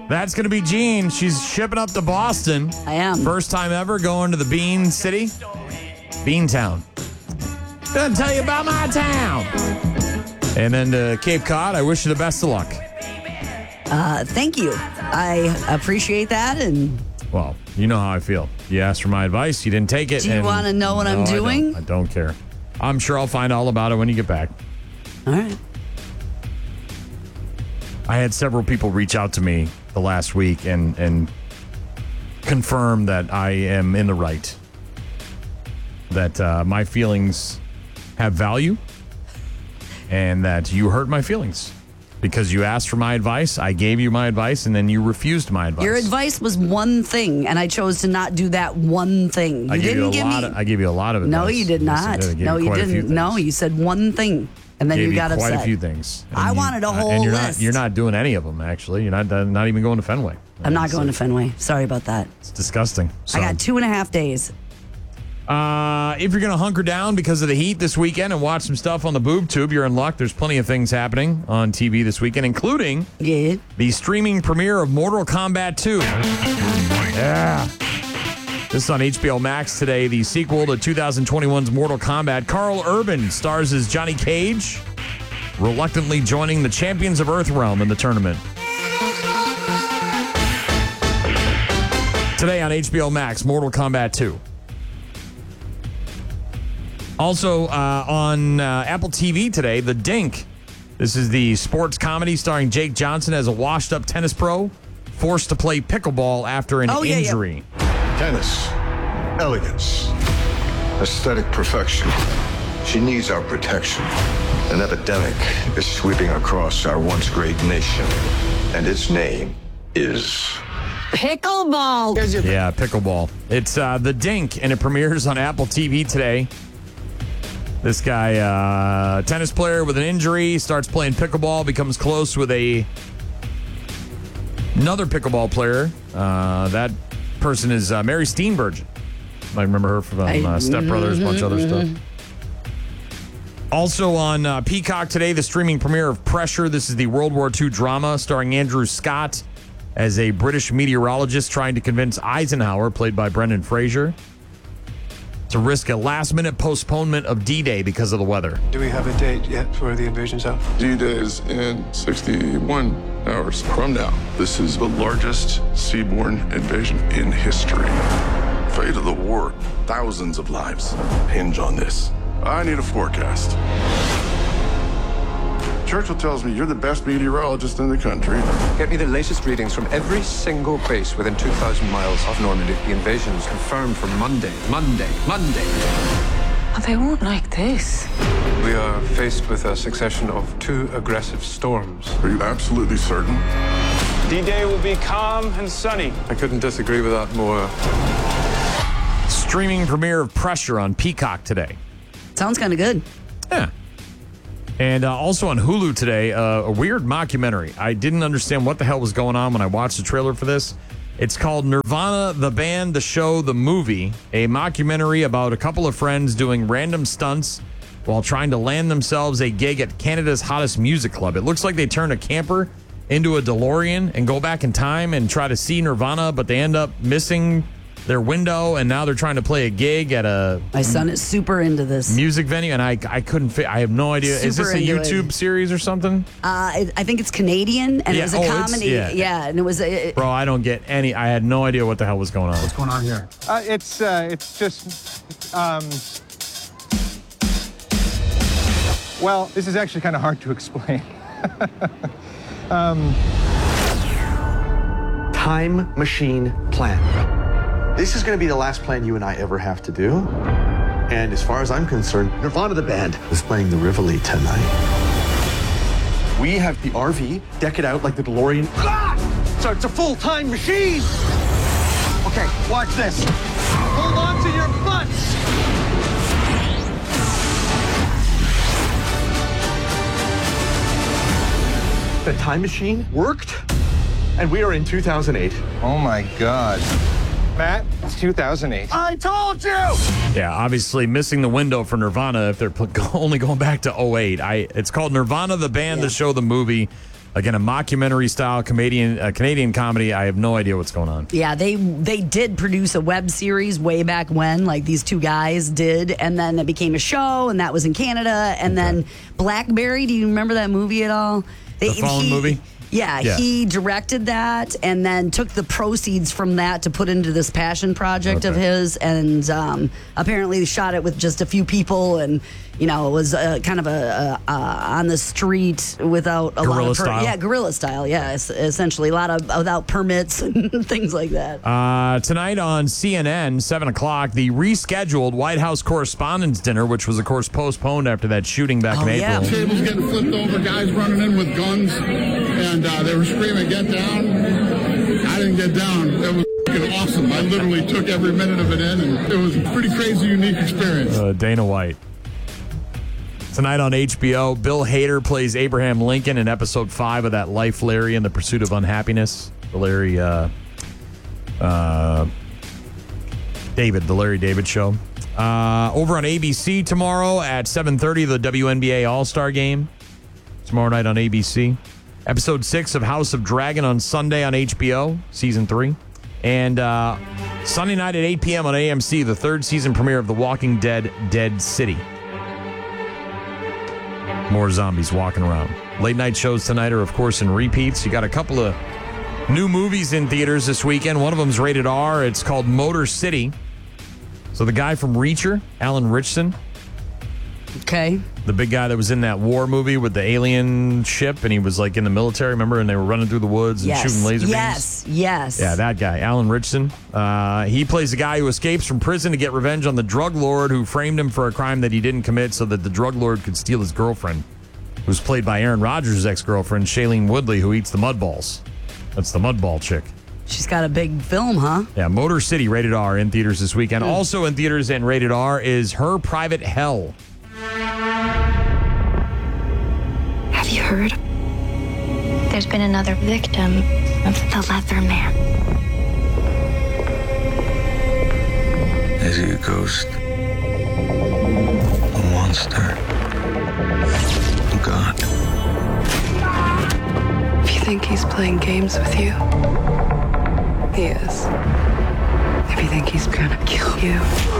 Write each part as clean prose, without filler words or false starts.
That's going to be Jean. She's shipping up to Boston. I am. First time ever going to the Bean City. Bean Town. Gonna tell you about my town. And then to Cape Cod, I wish you the best of luck. Thank you. I appreciate that. And Well, you know how I feel. You asked for my advice. You didn't take it. do you want to know what I'm doing? I don't care. I'm sure I'll find all about it when you get back. All right. I had several people reach out to me the last week and confirm that I am in the right. That my feelings have value and that you hurt my feelings. Because you asked for my advice, I gave you my advice, and then you refused my advice. Your advice was one thing, and I chose to not do that one thing. I gave you a lot of advice. No, you did not. No, you didn't. No, you said one thing, and then you got upset. Quite a few things. I wanted a whole list. You're not doing any of them, actually. You're not even going to Fenway. I'm not going to Fenway. Sorry about that. It's disgusting. So, I got 2.5 days. If you're going to hunker down because of the heat this weekend and watch some stuff on the boob tube, you're in luck. There's plenty of things happening on TV this weekend, including the streaming premiere of Mortal Kombat 2. Yeah. This is on HBO Max today, the sequel to 2021's Mortal Kombat. Carl Urban stars as Johnny Cage, reluctantly joining the champions of Earthrealm in the tournament. Today on HBO Max, Mortal Kombat 2. Also on Apple TV today, The Dink. This is the sports comedy starring Jake Johnson as a washed-up tennis pro forced to play pickleball after an injury. Yeah. Tennis, elegance, aesthetic perfection. She needs our protection. An epidemic is sweeping across our once great nation, and its name is Pickleball. Yeah, pickleball. It's The Dink, and it premieres on Apple TV today. This guy, tennis player with an injury, starts playing pickleball, becomes close with another pickleball player. That person is Mary Steenburgen. I remember her from Step Brothers, a bunch of other stuff. Also on Peacock today, the streaming premiere of Pressure. This is the World War II drama starring Andrew Scott as a British meteorologist trying to convince Eisenhower, played by Brendan Fraser, to risk a last-minute postponement of D-Day because of the weather. Do we have a date yet for the invasion zone? D-Day is in 61 hours from now. This is the largest seaborne invasion in history. Fate of the war, thousands of lives hinge on this. I need a forecast. Churchill tells me you're the best meteorologist in the country. Get me the latest readings from every single base within 2,000 miles of Normandy. The invasion's confirmed for Monday. Oh, they won't like this. We are faced with a succession of 2 aggressive storms. Are you absolutely certain? D-Day will be calm and sunny. I couldn't disagree with that more. Streaming premiere of Pressure on Peacock today. Sounds kind of good. Yeah. And also on Hulu today, a weird mockumentary. I didn't understand what the hell was going on when I watched the trailer for this. It's called Nirvana, the Band, the Show, the Movie, a mockumentary about a couple of friends doing random stunts while trying to land themselves a gig at Canada's hottest music club. It looks like they turn a camper into a DeLorean and go back in time and try to see Nirvana, but they end up missing their window, and now they're trying to play a gig at a... My son is super into this. Music venue, and I couldn't fit... I have no idea. Is this a YouTube series or something? I think it's Canadian, and it was a comedy. Yeah, and it was... Bro, I don't get any... I had no idea what the hell was going on. What's going on here? It's just... Well, this is actually kind of hard to explain. Time machine plan. This is going to be the last plan you and I ever have to do. And as far as I'm concerned, Nirvana the band is playing the Rivoli tonight. We have the RV, deck it out like the DeLorean. Ah! So it's a full-time machine. Okay, watch this. Hold on to your butts. The time machine worked, and we are in 2008. Oh my God. Matt, it's 2008. I told you! Yeah, obviously missing the window for Nirvana if they're only going back to 08. It's called Nirvana, the Band, the Show, the Movie. Again, a mockumentary-style Canadian comedy. I have no idea what's going on. Yeah, they did produce a web series way back when, like these two guys did, and then it became a show, and that was in Canada. And then Blackberry, do you remember that movie at all? The phone movie? Yeah, he directed that and then took the proceeds from that to put into this passion project of his. And apparently shot it with just a few people, and it was kind of a on the street without a guerrilla lot of style. Yeah, guerrilla style. Yeah, essentially a lot of without permits and things like that. Tonight on CNN, 7 o'clock, the rescheduled White House Correspondents' Dinner, which was, of course, postponed after that shooting back in April. Tables getting flipped over, guys running in with guns, and they were screaming, "Get down!" I didn't get down. It was awesome. I literally took every minute of it in, and it was a pretty crazy, unique experience. Dana White. Tonight on HBO, Bill Hader plays Abraham Lincoln in episode 5 of that Life, Larry, and the Pursuit of Unhappiness. The Larry David show. Over on ABC tomorrow at 7:30, the WNBA All-Star Game. Tomorrow night on ABC. Episode 6 of House of Dragon on Sunday on HBO, Season 3. And Sunday night at 8 p.m. on AMC, the 3rd season premiere of The Walking Dead, Dead City. More zombies walking around. Late night shows tonight are, of course, in repeats. You got a couple of new movies in theaters this weekend. One of them's rated R. It's called Motor City. So the guy from Reacher, Alan Ritchson. Okay. The big guy that was in that war movie with the alien ship, and he was like in the military, remember? And they were running through the woods and shooting laser beams. Yes. Yeah, that guy, Alan Ritchson. He plays the guy who escapes from prison to get revenge on the drug lord who framed him for a crime that he didn't commit so that the drug lord could steal his girlfriend, who's played by Aaron Rodgers' ex-girlfriend, Shailene Woodley, who eats the mud balls. That's the mud ball chick. She's got a big film, huh? Yeah, Motor City, rated R, in theaters this weekend. Also in theaters and rated R is Her Private Hell. Have you heard? There's been another victim of the Leather Man. Is he a ghost? A monster? A god? If you think he's playing games with you, he is. If you think he's gonna kill you,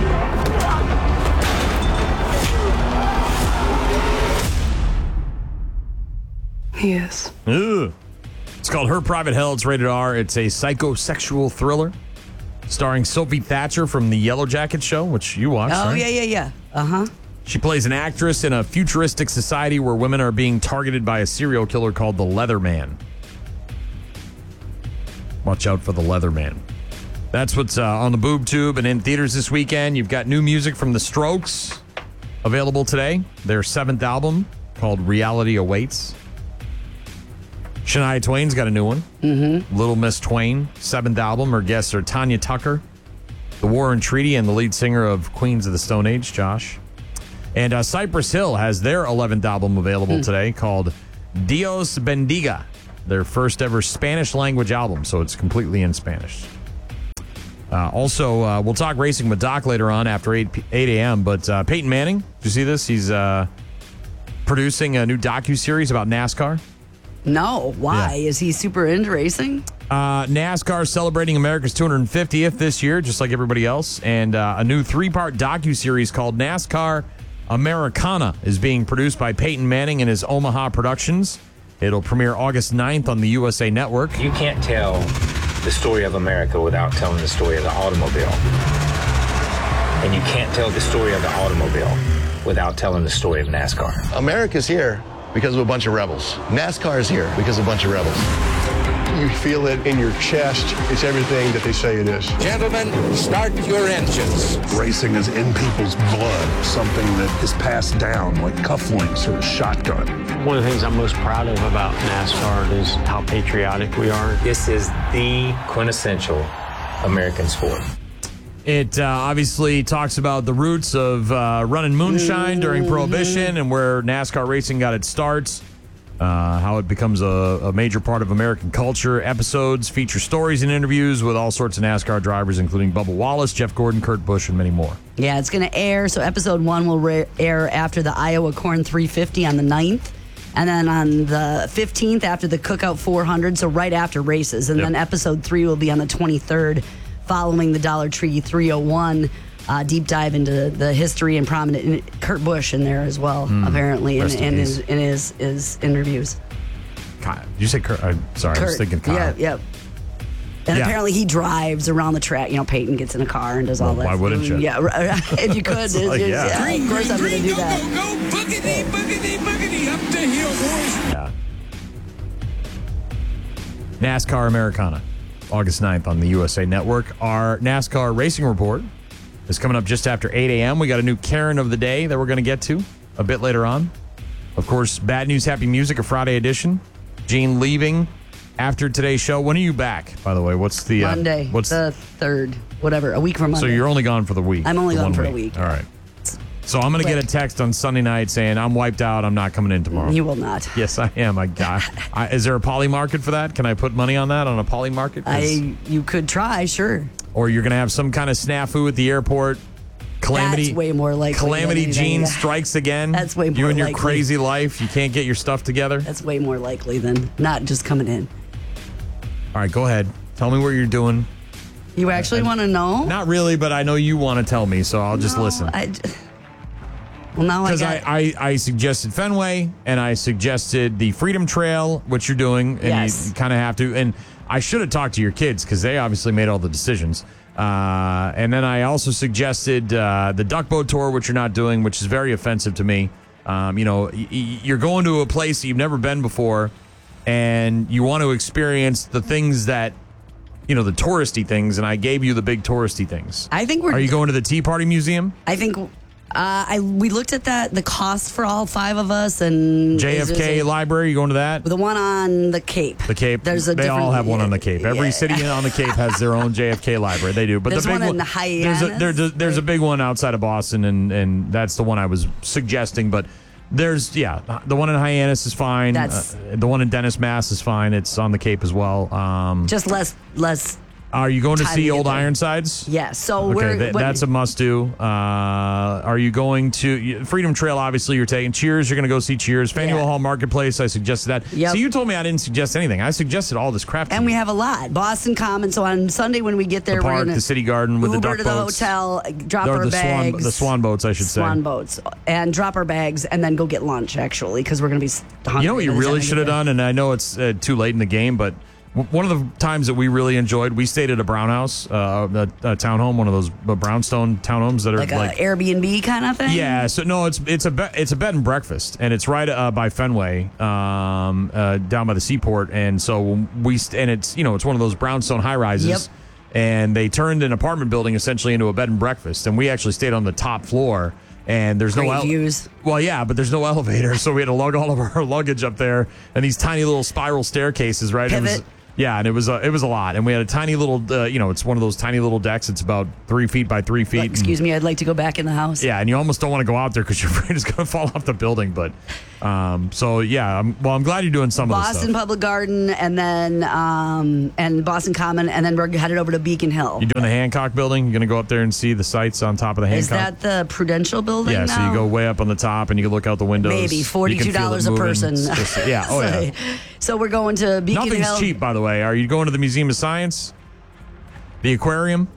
he is. Ugh. It's called Her Private Hell. It's rated R. It's a psychosexual thriller starring Sophie Thatcher from the Yellow Jacket show, which you watched. Oh, right? yeah. Uh-huh. She plays an actress in a futuristic society where women are being targeted by a serial killer called the Leather Man. Watch out for the Leather Man. That's what's on the boob tube and in theaters this weekend. You've got new music from The Strokes available today. Their 7th album called Reality Awaits. Shania Twain's got a new one. Mm-hmm. Little Miss Twain, 7th album. Her guests are Tanya Tucker, The War and Treaty, and the lead singer of Queens of the Stone Age, Josh. And Cypress Hill has their 11th album available today called Dios Bendiga, their first ever Spanish language album, so it's completely in Spanish. Also, we'll talk racing with Doc later on after 8 a.m., but Peyton Manning, did you see this? He's producing a new docuseries about NASCAR. No, why? Yeah. Is he super into racing? NASCAR celebrating America's 250th this year, just like everybody else. And a new 3-part docuseries called NASCAR Americana is being produced by Peyton Manning and his Omaha Productions. It'll premiere August 9th on the USA Network. You can't tell the story of America without telling the story of the automobile. And you can't tell the story of the automobile without telling the story of NASCAR. America's here because of a bunch of rebels. NASCAR is here because of a bunch of rebels. You feel it in your chest. It's everything that they say it is. Gentlemen, start your engines. Racing is in people's blood, something that is passed down like cufflinks or a shotgun. One of the things I'm most proud of about NASCAR is how patriotic we are. This is the quintessential American sport. It obviously talks about the roots of running moonshine during Prohibition and where NASCAR racing got its starts, how it becomes a major part of American culture. Episodes feature stories and interviews with all sorts of NASCAR drivers, including Bubba Wallace, Jeff Gordon, Kurt Busch, and many more. Yeah, it's going to air. So episode 1 will air after the Iowa Corn 350 on the 9th. And then on the 15th, after the Cookout 400, so right after races. And then episode 3 will be on the 23rd, following the Dollar Tree 301. Deep dive into the history and prominent Kurt Busch in there as well, apparently, in his interviews. Kyle. Did you say Kurt? I'm sorry, I was thinking Kyle. Yeah. And apparently he drives around the track. You know, Peyton gets in a car and does all that. Why wouldn't you? Yeah, if you could. Of course I'm going to do that. Go, boogity, boogity, boogity, up the hill, boys. Yeah. NASCAR Americana, August 9th on the USA Network. Our NASCAR Racing Report is coming up just after 8 a.m. We got a new Karen of the day that we're going to get to a bit later on. Of course, Bad News, Happy Music, a Friday edition. Gene leaving after today's show. When are you back, by the way? What's the... Monday, what's the 3rd, whatever, a week from Monday. So you're only gone for the week. I'm only gone for a week. All right. So I'm going to get a text on Sunday night saying, I'm wiped out, I'm not coming in tomorrow. You will not. Yes, I am. Is there a poly market for that? Can I put money on that, on a poly market? You could try, sure. Or you're going to have some kind of snafu at the airport. Calamity. That's way more likely. Calamity Gene strikes again. That's way more likely. You and your crazy life. You can't get your stuff together. That's way more likely than not just coming in. All right, go ahead. Tell me what you're doing. You actually want to know? Not really, but I know you want to tell me, so I'll just listen. Because I suggested Fenway, and I suggested the Freedom Trail, which you're doing, and you kind of have to. And I should have talked to your kids because they obviously made all the decisions. And then I also suggested the Duck Boat Tour, which you're not doing, which is very offensive to me. You're going to a place that you've never been before, and you want to experience the things that, the touristy things, and I gave you the big touristy things. I think Are you going to the Tea Party Museum? I think we looked at the cost for all 5 of us, and JFK Library. You going to that? The one on the Cape. The Cape. They all have one on the Cape. Every city on the Cape has their own JFK Library. They do. But there's the big one in the Hyannis. There's a big one outside of Boston, and that's the one I was suggesting. But there's the one in Hyannis is fine. The one in Dennis, Mass is fine. It's on the Cape as well. Just less. Are you going to see Old Ironsides? Yes. So that's a must-do. Are you going to Freedom Trail? Obviously, you're taking Cheers. You're going to go see Cheers. Faneuil Hall Marketplace. I suggested that. Yep. So you told me I didn't suggest anything. I suggested all this crap. And we have a lot. Boston Common. So on Sunday when we get there, the park, we're going the City Garden with Uber the duck to boats. the hotel, drop our bags. The swan boats, I should say. Swan boats, and drop our bags, and then go get lunch. Actually, because we're going to be hungry. You know what you really should have done, and I know it's too late in the game, but. One of the times that we really enjoyed, we stayed at a brown house, a townhome, one of those brownstone townhomes that are like an Airbnb kind of thing. Yeah, so no, it's a bed and breakfast, and it's right by Fenway, down by the seaport, and so it's it's one of those brownstone high rises. Yep. And they turned an apartment building essentially into a bed and breakfast, and we actually stayed on the top floor. And there's Great views. Well, yeah, but there's no elevator, so we had to lug all of our luggage up there, and these tiny little spiral staircases, right? Pivot. And it was a lot, and we had a tiny little, it's one of those tiny little decks. It's about 3 feet by 3 feet. Excuse me, I'd like to go back in the house. Yeah, and you almost don't want to go out there because you're afraid it's going to fall off the building. But I'm glad you're doing some of this stuff. Boston Public Garden, and then and Boston Common, and then we're headed over to Beacon Hill. You're doing the Hancock Building. You're going to go up there and see the sights on top of the Hancock. Is that the Prudential Building? Yeah, now? so you go way up on the top and you can look out the windows. Maybe $42 a person. Oh yeah. So we're going to Beacon Hill. Nothing's cheap, by the way. Are you going to the Museum of Science? The aquarium?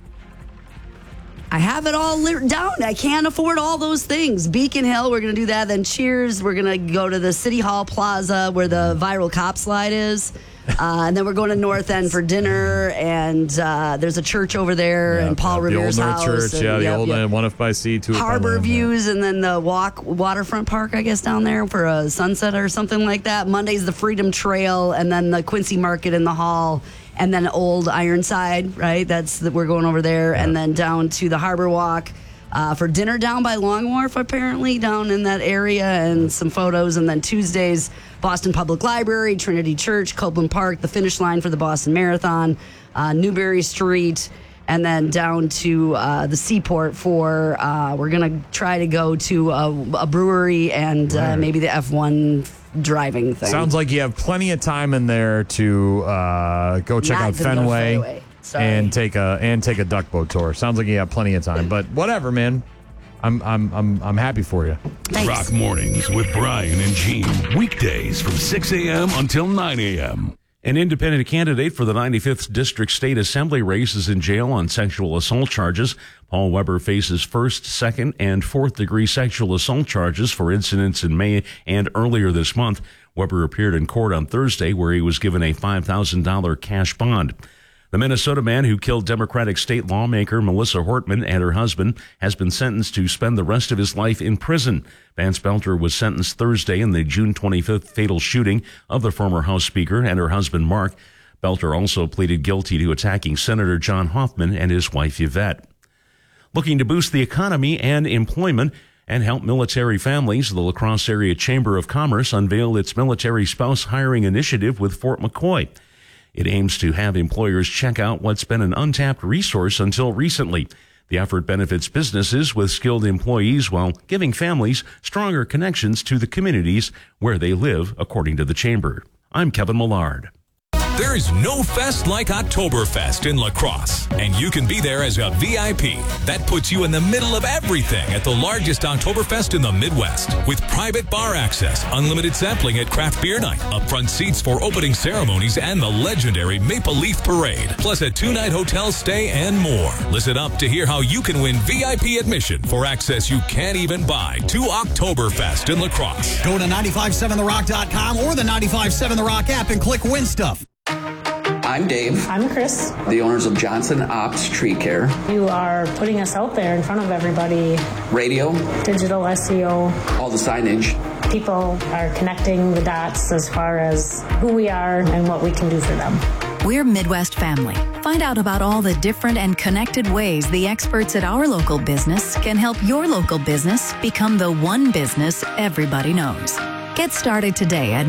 I have it all down. I can't afford all those things. Beacon Hill, we're going to do that. Then Cheers, we're going to go to the City Hall Plaza where the viral cop slide is. And then we're going to North End for dinner. And there's a church over there and Paul Revere's house. The Old North Church, and, the old one if by sea, two if by Harbor land. Views, and then the waterfront park, I guess, down there for a sunset or something like that. Monday's the Freedom Trail, and then the Quincy Market in the Hall. And then Old Ironside, right? We're going over there, and then down to the Harbor Walk for dinner down by Long Wharf, apparently, down in that area, and some photos. And then Tuesdays, Boston Public Library, Trinity Church, Copeland Park, the finish line for the Boston Marathon, Newberry Street, and then down to the Seaport for we're going to try to go to a brewery and maybe the F1 driving thing. Sounds like you have plenty of time in there to go check out Fenway and take a duck boat tour. Sounds like you have plenty of time, but whatever, man. I'm happy for you. Thanks. Rock Mornings with Brian and Gene. Weekdays from 6 a.m. until 9 a.m. An independent candidate for the 95th District State Assembly race is in jail on sexual assault charges. Paul Weber faces first, second, and fourth-degree sexual assault charges for incidents in May and earlier this month. Weber appeared in court on Thursday, where he was given a $5,000 cash bond. The Minnesota man who killed Democratic state lawmaker Melissa Hortman and her husband has been sentenced to spend the rest of his life in prison. Vance Belter was sentenced Thursday in the June 25th fatal shooting of the former House Speaker and her husband Mark. Belter also pleaded guilty to attacking Senator John Hoffman and his wife Yvette. Looking to boost the economy and employment and help military families, the La Crosse Area Chamber of Commerce unveiled its military spouse hiring initiative with Fort McCoy. It aims to have employers check out what's been an untapped resource until recently. The effort benefits businesses with skilled employees while giving families stronger connections to the communities where they live, according to the Chamber. I'm Kevin Millard. There is no fest like Oktoberfest in La Crosse, and you can be there as a VIP. That puts you in the middle of everything at the largest Oktoberfest in the Midwest. With private bar access, unlimited sampling at craft beer night, upfront seats for opening ceremonies, and the legendary Maple Leaf Parade, plus a 2-night hotel stay and more. Listen up to hear how you can win VIP admission for access you can't even buy to Oktoberfest in La Crosse. Go to 957therock.com or the 957 The Rock app and click Win Stuff. I'm Dave. I'm Chris. The owners of Johnson Ops Tree Care. You are putting us out there in front of everybody. Radio. Digital SEO. All the signage. People are connecting the dots as far as who we are and what we can do for them. We're Midwest Family. Find out about all the different and connected ways the experts at our local business can help your local business become the one business everybody knows. Get started today at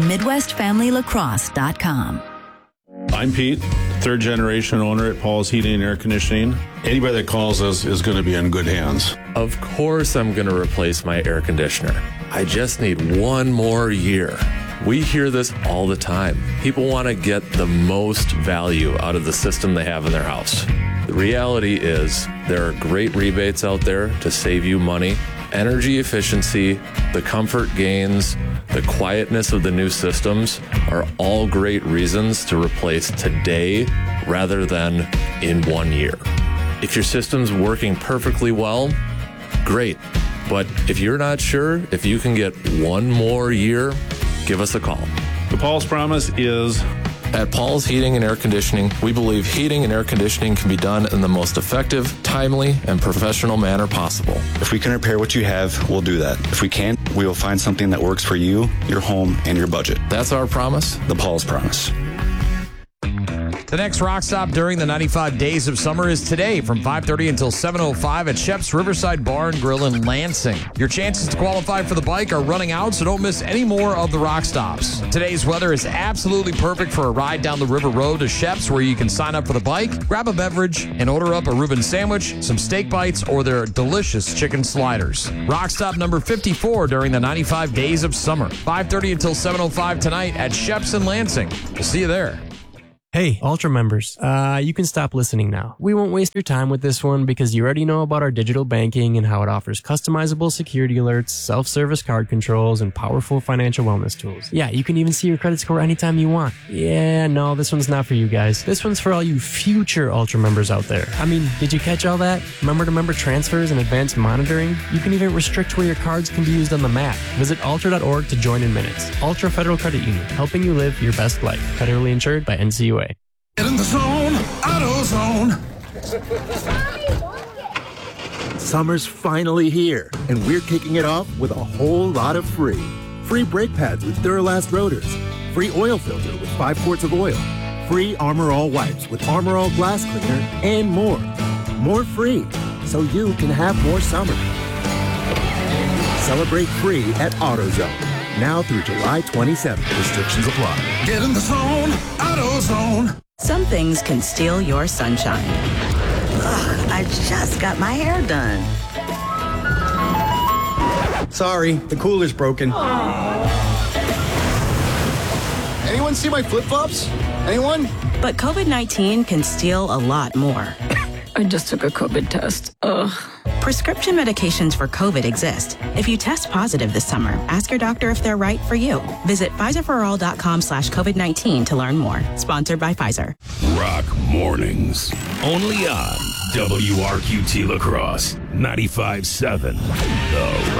MidwestFamilyLaCrosse.com. I'm Pete, third generation owner at Paul's Heating and Air Conditioning. Anybody that calls us is going to be in good hands. Of course I'm going to replace my air conditioner. I just need one more year. We hear this all the time. People want to get the most value out of the system they have in their house. The reality is there are great rebates out there to save you money. Energy efficiency, the comfort gains, the quietness of the new systems are all great reasons to replace today rather than in 1 year. If your system's working perfectly well, great. But if you're not sure if you can get one more year, give us a call. The Paul's Promise is... At Paul's Heating and Air Conditioning, we believe heating and air conditioning can be done in the most effective, timely, and professional manner possible. If we can repair what you have, we'll do that. If we can't, we will find something that works for you, your home, and your budget. That's our promise. The Paul's Promise. The next rock stop during the 95 days of summer is today from 5:30 until 7:05 at Shep's Riverside Bar and Grill in Lansing. Your chances to qualify for the bike are running out, so don't miss any more of the rock stops. Today's weather is absolutely perfect for a ride down the river road to Shep's, where you can sign up for the bike, grab a beverage, and order up a Reuben sandwich, some steak bites, or their delicious chicken sliders. Rock stop number 54 during the 95 days of summer. 5:30 until 7:05 tonight at Shep's in Lansing. We'll see you there. Hey, Ultra members, you can stop listening now. We won't waste your time with this one because you already know about our digital banking and how it offers customizable security alerts, self-service card controls, and powerful financial wellness tools. Yeah, you can even see your credit score anytime you want. Yeah, no, this one's not for you guys. This one's for all you future Ultra members out there. I mean, did you catch all that? Member-to-member transfers and advanced monitoring? You can even restrict where your cards can be used on the map. Visit ultra.org to join in minutes. Ultra Federal Credit Union, helping you live your best life. Federally insured by NCUA. Get in the zone, AutoZone. Summer's finally here, and we're kicking it off with a whole lot of free. Free brake pads with Duralast rotors. Free oil filter with 5 quarts of oil. Free Armor All wipes with Armor All glass cleaner, and more. More free, so you can have more summer. Celebrate free at AutoZone. Now through July 27th. Restrictions apply. Get in the zone, AutoZone. Some things can steal your sunshine. Ugh, I just got my hair done. Sorry, the cooler's broken. Anyone see my flip-flops? Anyone? But COVID-19 can steal a lot more. I just took a COVID test. Ugh. Prescription medications for COVID exist. If you test positive this summer, ask your doctor if they're right for you. Visit PfizerForAll.com/COVID-19 to learn more. Sponsored by Pfizer. Rock Mornings. Only on WRQT La Crosse 95.7. The